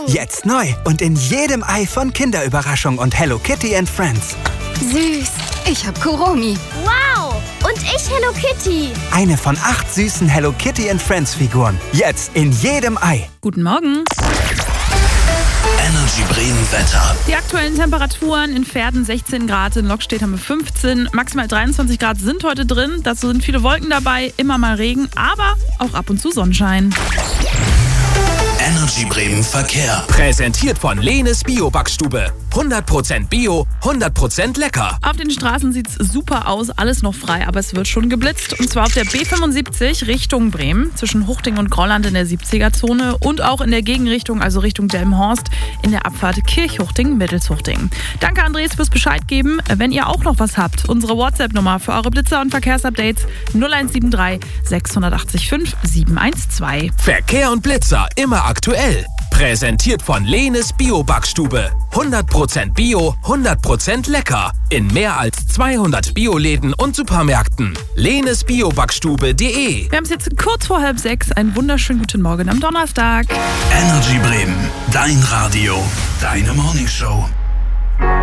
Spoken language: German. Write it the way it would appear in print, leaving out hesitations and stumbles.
Jetzt neu und in jedem Ei von Kinderüberraschung und Hello Kitty and Friends. Süß. Ich hab Kuromi. Wow. Und ich Hello Kitty. Eine von 8 süßen Hello Kitty and Friends Figuren. Jetzt in jedem Ei. Guten Morgen. Energy Bremen Wetter. Die aktuellen Temperaturen in Verden 16 Grad, in Lockstedt haben wir 15, maximal 23 Grad sind heute drin. Dazu sind viele Wolken dabei, immer mal Regen, aber auch ab und zu Sonnenschein. Energy Bremen Verkehr. Präsentiert von Lehnes Bio-Backstube. 100% Bio, 100% lecker. Auf den Straßen sieht's super aus, alles noch frei, aber es wird schon geblitzt. Und zwar auf der B75 Richtung Bremen, zwischen Huchting und Grolland in der 70er-Zone und auch in der Gegenrichtung, also Richtung Delmenhorst, in der Abfahrt Kirchhuchting-Mittelshuchting. Danke Andres fürs Bescheid geben. Wenn ihr auch noch was habt, unsere WhatsApp-Nummer für eure Blitzer und Verkehrsupdates 0173 680 5 712. Verkehr und Blitzer immer aktuell. Präsentiert von Lehnes Bio-Backstube. 100% Bio, 100% lecker. In mehr als 200 Bioläden und Supermärkten. Lehnesbiobackstube.de. Wir haben es jetzt kurz vor 5:30. Einen wunderschönen guten Morgen am Donnerstag. Energy Bremen. Dein Radio. Deine Morningshow.